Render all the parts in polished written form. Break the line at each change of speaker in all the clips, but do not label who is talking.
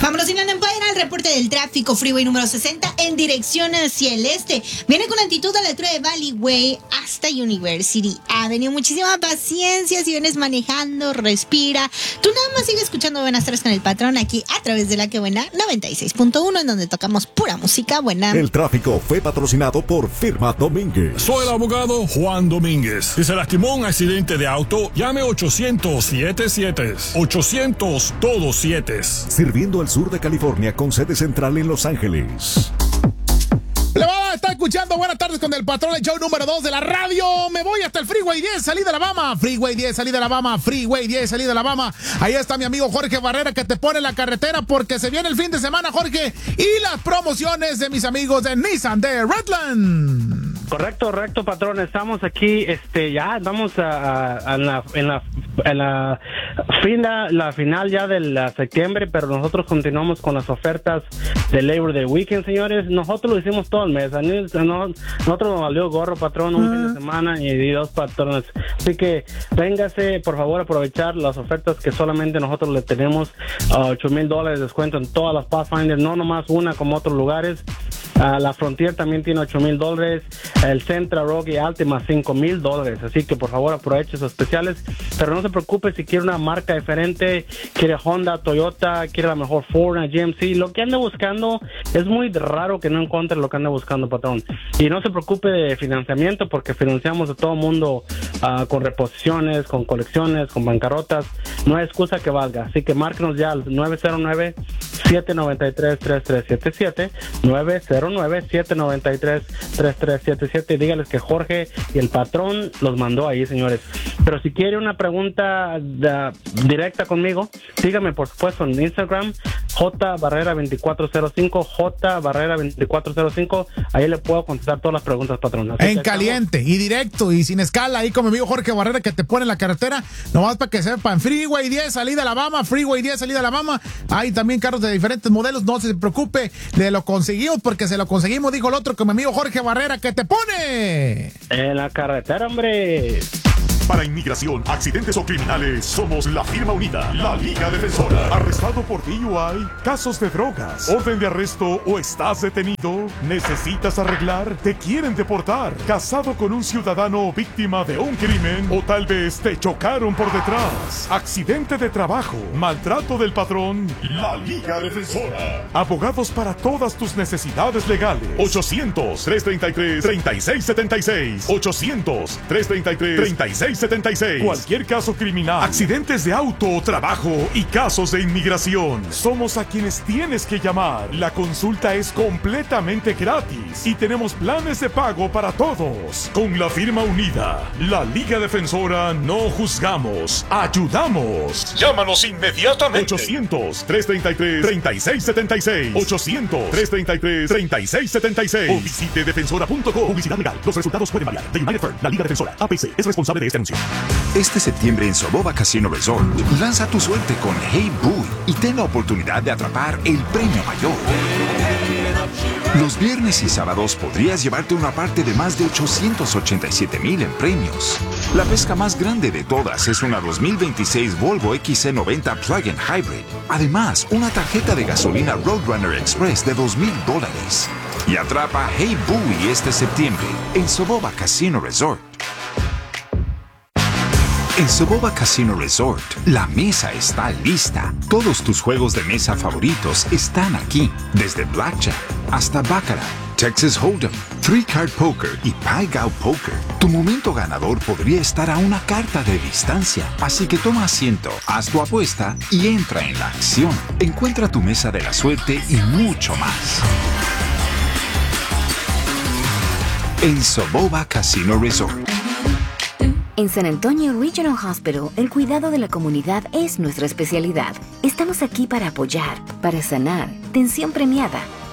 Vámonos, Inland Empire, al reporte del tráfico. Freeway número 60 en dirección hacia el este. Viene con altitud a la altura de Valleyway hasta University Avenue. Muchísima paciencia si vienes manejando, respira. Tú nada más sigue escuchando Buenas tardes con el patrón aquí a través de La Que Buena 96.1, en donde tocamos pura música buena.
El tráfico fue patrocinado por Firma Domínguez.
Soy el abogado Juan Domínguez. Si se lastimó un accidente de auto, llame 800-77. 800 todos 7.
Sirviendo al sur de California con sede central en Los Ángeles.
Plebada, está escuchando Buenas tardes con el patrón, el show número 2 de la radio. Me voy hasta el Freeway 10, salida de Alabama. Freeway 10, salida de Alabama. Freeway 10, salida de Alabama. Ahí está mi amigo Jorge Barrera, que te pone la carretera porque se viene el fin de semana, Jorge. Y las promociones de mis amigos de Nissan de Redland.
Correcto, patrón. Estamos aquí, ya vamos en la final ya de septiembre, pero nosotros continuamos con las ofertas de Labor Day Weekend, señores. Nosotros lo hicimos todo el mes. Nosotros nos valió gorro, patrón, un fin de semana y 2 patrones. Así que véngase, por favor, a aprovechar las ofertas que solamente nosotros le tenemos. $8,000 de descuento en todas las Pathfinder, no nomás una como otros lugares. La Frontier también tiene $8,000, el Sentra, Rogue y Altima $5,000, así que por favor aproveche esos especiales, pero no se preocupe si quiere una marca diferente, quiere Honda, Toyota, quiere la mejor Ford, una GMC, lo que ande buscando, es muy raro que no encuentre lo que ande buscando, patrón, y no se preocupe de financiamiento porque financiamos a todo mundo con reposiciones, con colecciones, con bancarrotas, no hay excusa que valga, así que márquenos ya al 909-793-3377, 909-793-3377 y dígales que Jorge y el patrón los mandó ahí, señores. Pero si quiere una pregunta directa conmigo, sígame por supuesto en Instagram, jbarrera2405, jbarrera2405, ahí le puedo contestar todas las preguntas, patrón. Así
en caliente y directo y sin escala, ahí con mi amigo Jorge Barrera, que te pone en la carretera, nomás para que sepan. Freeway 10, salida Alabama, Freeway 10, salida Alabama. Hay también carros de diferentes modelos, no se preocupe, le lo conseguimos porque se lo conseguimos, dijo el otro, con mi amigo Jorge Barrera, que te pone
en la carretera, hombre.
Para inmigración, accidentes o criminales, somos la firma unida, la Liga Defensora. ¿Arrestado por DUI? ¿Casos de drogas? ¿Orden de arresto o estás detenido? ¿Necesitas arreglar? ¿Te quieren deportar? ¿Casado con un ciudadano víctima de un crimen? ¿O tal vez te chocaron por detrás? ¿Accidente de trabajo? ¿Maltrato del patrón? La Liga Defensora. Abogados para todas tus necesidades legales. 800-333-3676. 800-333-3676. Cualquier caso criminal, accidentes de auto o trabajo y casos de inmigración. Somos a quienes tienes que llamar. La consulta es completamente gratis y tenemos planes de pago para todos. Con la firma unida, la Liga Defensora, no juzgamos, ayudamos. Llámanos inmediatamente. 800-333-3676. 800-333-3676. O visite defensora.com. Publicidad legal. Los resultados pueden variar. The United Firm, la Liga Defensora, APC, es responsable de este anuncio.
Este septiembre en Soboba Casino Resort, lanza tu suerte con Hey Boy y ten la oportunidad de atrapar el premio mayor. Los viernes y sábados podrías llevarte una parte de más de 887,000 en premios. La pesca más grande de todas es una 2026 Volvo XC90 Plug-in Hybrid. Además, una tarjeta de gasolina Roadrunner Express de $2,000. Y atrapa Hey Boy este septiembre en Soboba Casino Resort. En Soboba Casino Resort, la mesa está lista. Todos tus juegos de mesa favoritos están aquí. Desde Blackjack hasta Baccarat, Texas Hold'em, Three Card Poker y Pai Gow Poker. Tu momento ganador podría estar a una carta de distancia. Así que toma asiento, haz tu apuesta y entra en la acción. Encuentra tu mesa de la suerte y mucho más en Soboba Casino Resort.
En San Antonio Regional Hospital, el cuidado de la comunidad es nuestra especialidad. Estamos aquí para apoyar, para sanar, tensión premiada,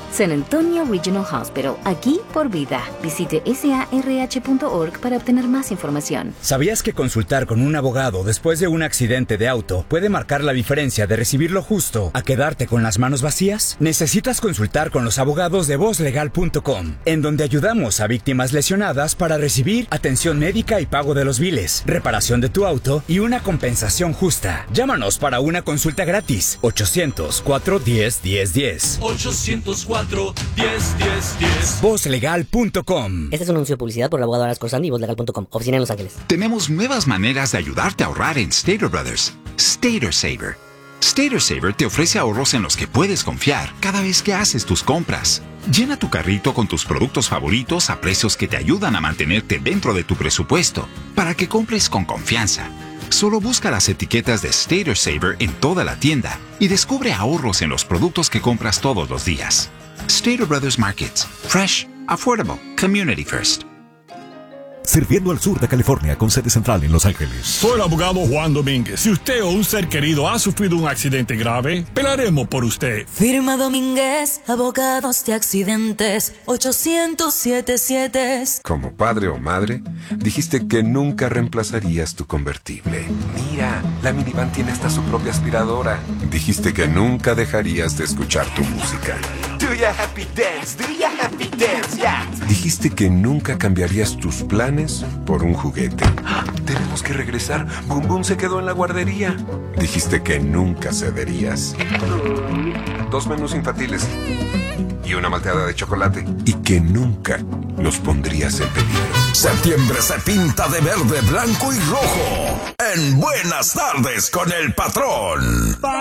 San Antonio Regional Hospital, aquí por vida. Visite sarh.org para obtener más información.
¿Sabías que consultar con un abogado después de un accidente de auto puede marcar la diferencia de recibir lo justo a quedarte con las manos vacías? Necesitas consultar con los abogados de vozlegal.com, en donde ayudamos a víctimas lesionadas para recibir atención médica y pago de los biles, reparación de tu auto y una compensación justa. Llámanos para una consulta gratis. 800-410-1010.
800-410-1010.
Vozlegal.com.
Este es un anuncio de publicidad por el abogado Aras Corzandi y vozlegal.com. Oficina en Los Ángeles.
Tenemos nuevas maneras de ayudarte a ahorrar en Stater Brothers. Stater Saver. Stater Saver te ofrece ahorros en los que puedes confiar cada vez que haces tus compras. Llena tu carrito con tus productos favoritos a precios que te ayudan a mantenerte dentro de tu presupuesto para que compres con confianza. Solo busca las etiquetas de Stater Saver en toda la tienda y descubre ahorros en los productos que compras todos los días. Stater Brothers Markets. Fresh, affordable, community first.
Sirviendo al sur de California con sede central en Los Ángeles.
Soy el abogado Juan Domínguez. Si usted o un ser querido ha sufrido un accidente grave, pelaremos por usted.
Firma Domínguez, abogados de accidentes, 800-77.
Como padre o madre, dijiste que nunca reemplazarías tu convertible. Mira, la minivan tiene hasta su propia aspiradora. Dijiste que nunca dejarías de escuchar tu música.
Do ya happy dance, yeah.
Dijiste que nunca cambiarías tus planes por un juguete.
Tenemos que regresar. Boom Boom se quedó en la guardería.
Dijiste que nunca cederías. 2 menús infantiles y una malteada de chocolate. Y que nunca los pondrías en peligro.
Septiembre se pinta de verde, blanco y rojo. En Buenas Tardes con el Patrón.